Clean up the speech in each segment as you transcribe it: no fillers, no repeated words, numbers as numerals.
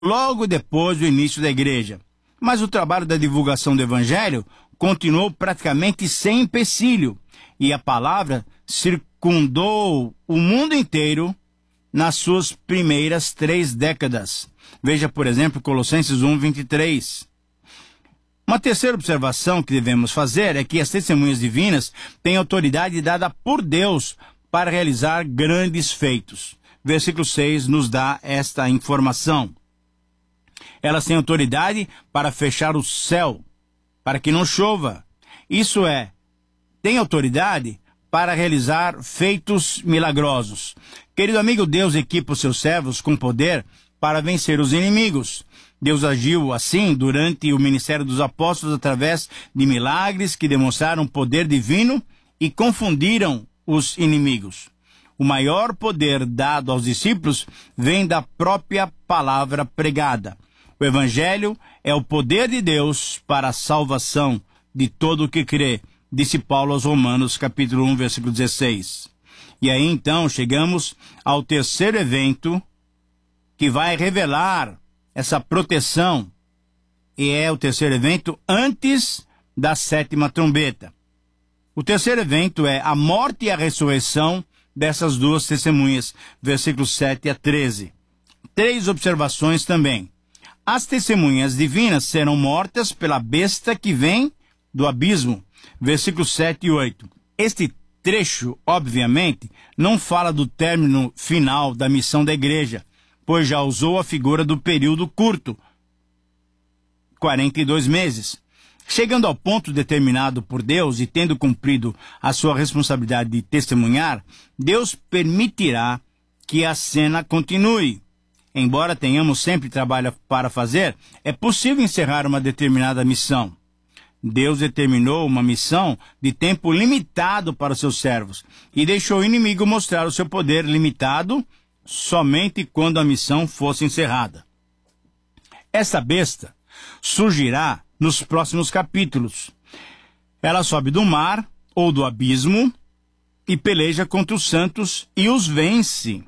logo depois do início da igreja. Mas o trabalho da divulgação do evangelho continuou praticamente sem empecilho, e a palavra circundou o mundo inteiro nas suas primeiras 3 décadas. Veja, por exemplo, Colossenses 1:23. Uma terceira observação que devemos fazer é que as testemunhas divinas têm autoridade dada por Deus para realizar grandes feitos. Versículo 6 nos dá esta informação. Elas têm autoridade para fechar o céu, para que não chova. Isso é, têm autoridade para realizar feitos milagrosos. Querido amigo, Deus equipa os seus servos com poder para vencer os inimigos. Deus agiu assim durante o ministério dos apóstolos através de milagres que demonstraram poder divino e confundiram os inimigos. O maior poder dado aos discípulos vem da própria palavra pregada. O Evangelho é o poder de Deus para a salvação de todo o que crê, disse Paulo aos Romanos, capítulo 1, versículo 16. E aí então chegamos ao terceiro evento que vai revelar essa proteção, e é o terceiro evento antes da 7ª trombeta. O terceiro evento é a morte e a ressurreição dessas 2 testemunhas, versículos 7 a 13. 3 observações também. As testemunhas divinas serão mortas pela besta que vem do abismo, versículos 7 e 8. Este trecho, obviamente, não fala do término final da missão da igreja, pois já usou a figura do período curto, 42 meses. Chegando ao ponto determinado por Deus e tendo cumprido a sua responsabilidade de testemunhar, Deus permitirá que a cena continue. Embora tenhamos sempre trabalho para fazer, é possível encerrar uma determinada missão. Deus determinou uma missão de tempo limitado para os seus servos e deixou o inimigo mostrar o seu poder limitado somente quando a missão fosse encerrada. Essa besta surgirá nos próximos capítulos. Ela sobe do mar ou do abismo e peleja contra os santos e os vence.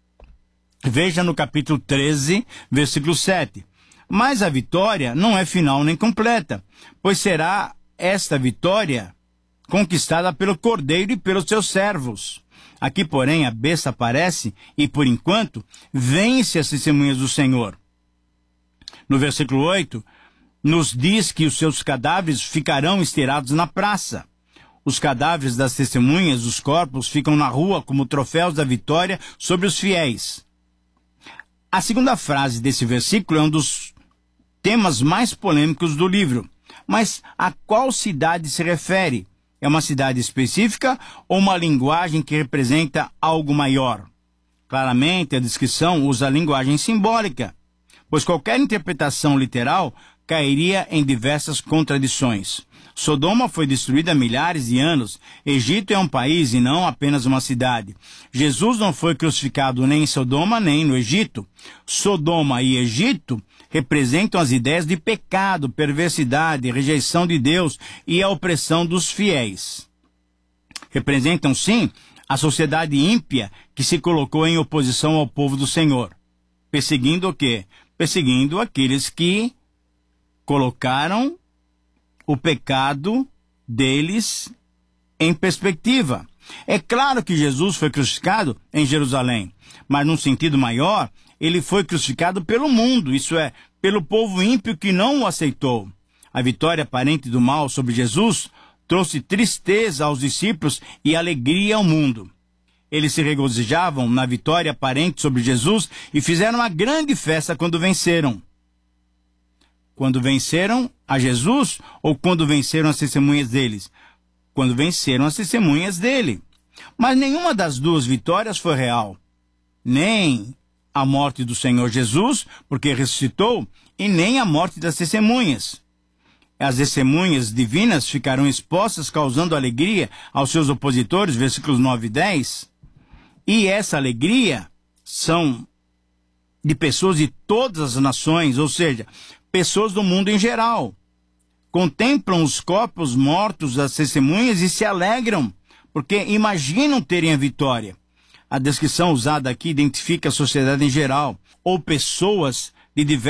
Veja no capítulo 13, versículo 7. Mas a vitória não é final nem completa, pois será esta vitória conquistada pelo Cordeiro e pelos seus servos. Aqui, porém, a besta aparece e, por enquanto, vence as testemunhas do Senhor. No versículo 8, nos diz que os seus cadáveres ficarão estirados na praça. Os cadáveres das testemunhas, os corpos, ficam na rua como troféus da vitória sobre os fiéis. A segunda frase desse versículo é um dos temas mais polêmicos do livro. Mas a qual cidade se refere? É uma cidade específica ou uma linguagem que representa algo maior? Claramente, a descrição usa a linguagem simbólica, pois qualquer interpretação literal cairia em diversas contradições. Sodoma foi destruída há milhares de anos. Egito é um país e não apenas uma cidade. Jesus não foi crucificado nem em Sodoma nem no Egito. Sodoma e Egito representam as ideias de pecado, perversidade, rejeição de Deus e a opressão dos fiéis. Representam, sim, a sociedade ímpia que se colocou em oposição ao povo do Senhor. Perseguindo o quê? Perseguindo aqueles que colocaram o pecado deles em perspectiva. É claro que Jesus foi crucificado em Jerusalém, mas num sentido maior, ele foi crucificado pelo mundo, isso é, pelo povo ímpio que não o aceitou. A vitória aparente do mal sobre Jesus trouxe tristeza aos discípulos e alegria ao mundo. Eles se regozijavam na vitória aparente sobre Jesus e fizeram uma grande festa quando venceram. Quando venceram a Jesus ou quando venceram as testemunhas deles? Quando venceram as testemunhas dele. Mas nenhuma das 2 vitórias foi real. Nem a morte do Senhor Jesus, porque ressuscitou, e nem a morte das testemunhas. As testemunhas divinas ficarão expostas, causando alegria aos seus opositores, versículos 9 e 10. E essa alegria são de pessoas de todas as nações, ou seja, pessoas do mundo em geral. Contemplam os corpos mortos das testemunhas e se alegram, porque imaginam terem a vitória. A descrição usada aqui identifica a sociedade em geral, ou pessoas de diversos